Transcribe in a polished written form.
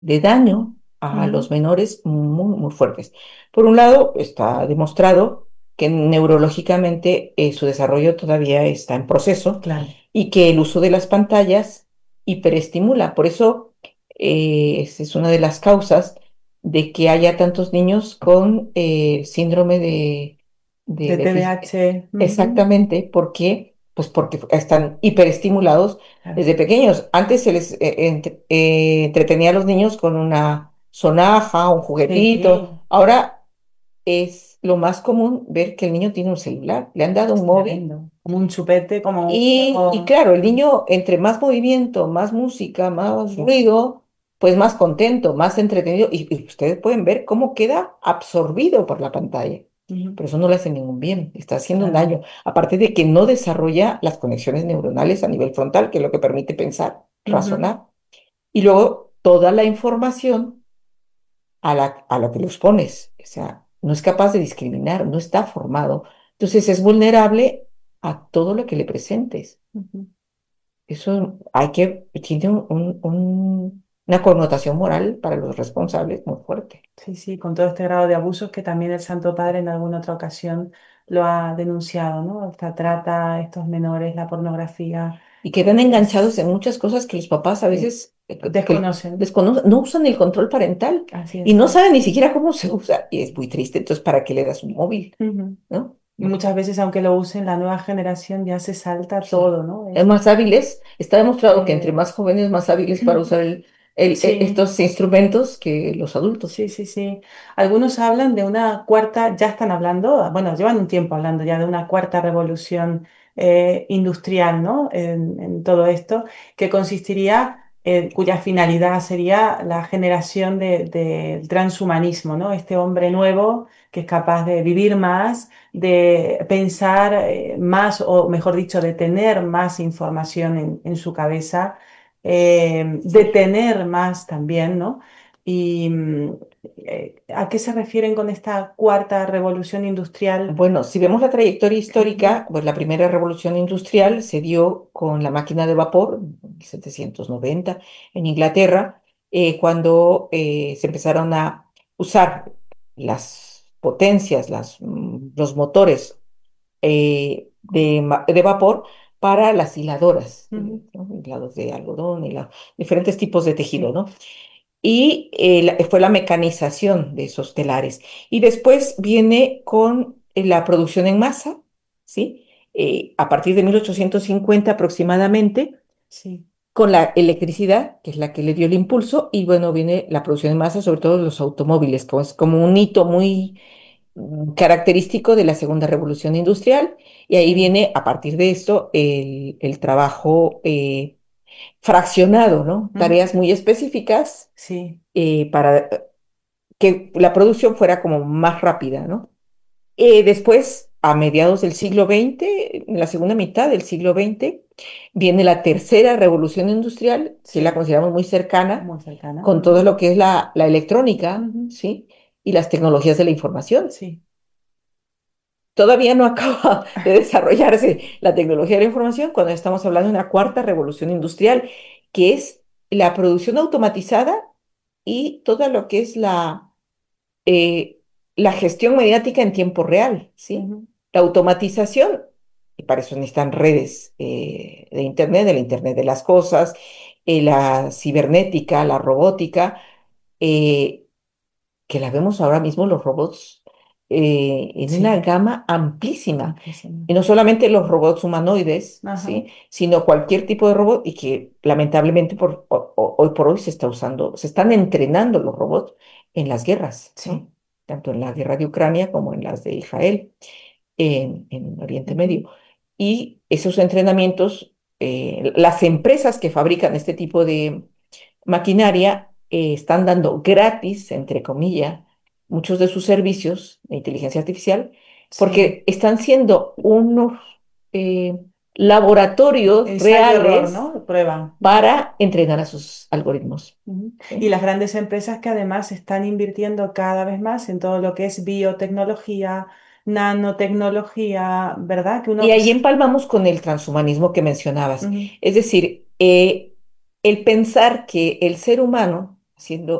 de daño a Ujú. los menores muy, muy fuertes. Por un lado, está demostrado que neurológicamente su desarrollo todavía está en proceso Claro, y que el uso de las pantallas hiperestimula. Por eso, esa es una de las causas de que haya tantos niños con síndrome de de déficit. TDAH. Ujú. Exactamente, ¿por qué? Pues porque están hiperestimulados Claro. desde pequeños. Antes se les entretenía a los niños con una sonaja, un juguetito. Sí, Ahora es lo más común ver que el niño tiene un celular, le han dado es un móvil tremendo. Como un chupete, como un y juego. claro, el niño entre más movimiento, más música, más ruido, pues más contento, más entretenido y ustedes pueden ver cómo queda absorbido por la pantalla. Ujú. Pero eso no le hace ningún bien, está haciendo un Claro. daño. Aparte de que no desarrolla las conexiones neuronales a nivel frontal, que es lo que permite pensar, Ujú. razonar. Y luego toda la información a la que los pones. O sea, no es capaz de discriminar, no está formado. Entonces es vulnerable a todo lo que le presentes. Ujú. Eso tiene una connotación moral para los responsables muy fuerte. Sí, sí, con todo este grado de abusos que también el Santo Padre en alguna otra ocasión lo ha denunciado, ¿no? Esta trata, estos menores, la pornografía, Y quedan enganchados en es, muchas cosas que los papás a sí, veces que desconocen. desconocen, no usan el control parental Así y es. no saben ni siquiera cómo se usa. Y es muy triste. Entonces, ¿para qué le das un móvil? Ujú. ¿No? Y muchas veces, aunque lo usen, la nueva generación ya se salta Sí. todo, ¿no? Es más hábiles. Está demostrado que entre Eh, más jóvenes, más hábiles para usar sí, estos instrumentos que los adultos. sí, sí, sí. Algunos hablan de una cuarta, ya están hablando, bueno, llevan un tiempo hablando ya de una cuarta revolución industrial, ¿no? En todo esto, que consistiría, cuya finalidad sería la generación del transhumanismo, ¿no? Este hombre nuevo que es capaz de vivir más, de pensar más, o mejor dicho, de tener más información en su cabeza, de tener más también, ¿no? Y ¿a qué se refieren con esta cuarta revolución industrial? Bueno, si vemos la trayectoria Ujú. histórica, pues la primera revolución industrial se dio con la máquina de vapor, en 1790, en Inglaterra, cuando se empezaron a usar las potencias, los motores de vapor para las hiladoras, Ujú. ¿no? Hilados de algodón, diferentes tipos de tejido, Sí, ¿no? Y fue la mecanización de esos telares. Y después viene con la producción en masa, ¿sí? A partir de 1850 aproximadamente, sí. con la electricidad, que es la que le dio el impulso, y bueno, viene la producción en masa, sobre todo los automóviles, que es como un hito muy característico de la segunda revolución industrial, y ahí Sí, viene, a partir de esto, el trabajo fraccionado, ¿no? ujú, Tareas muy específicas sí, para que la producción fuera como más rápida, ¿no? Después, a mediados del siglo XX, en la segunda mitad del siglo XX, viene la tercera revolución industrial, que la sí, consideramos muy cercana, muy cercana. con todo Ujú, lo que es la electrónica, ujú, ¿sí? Y las tecnologías de la información. sí, Todavía no acaba de desarrollarse la tecnología de la información cuando estamos hablando de una cuarta revolución industrial, que es la producción automatizada y todo lo que es eh, la gestión mediática en tiempo real, ¿sí? ujú, La automatización, y para eso necesitan redes de Internet, del Internet de las cosas, la cibernética, la robótica, eh, que la vemos ahora mismo los robots en una sí, gama amplísima. amplísimo. Y no solamente los robots humanoides, Ajá, ¿sí? Sino cualquier tipo de robot y que lamentablemente hoy por hoy se está usando, se están entrenando los robots en las guerras, sí, ¿no? Tanto en la guerra de Ucrania como en las de Israel, en Oriente ujú, Medio. Y esos entrenamientos, las empresas que fabrican este tipo de maquinaria están dando gratis, entre comillas, muchos de sus servicios de inteligencia artificial, sí. porque están siendo unos eh, laboratorios Ensayo-error, reales ¿no? Prueban. para entrenar a sus algoritmos. Ujú. Y ¿Sí? las grandes empresas que además están invirtiendo cada vez más en todo lo que es biotecnología, nanotecnología, ¿verdad? Que Y uno... ahí empalmamos con el transhumanismo que mencionabas. Ujú, Es decir, el pensar que el ser humano, haciendo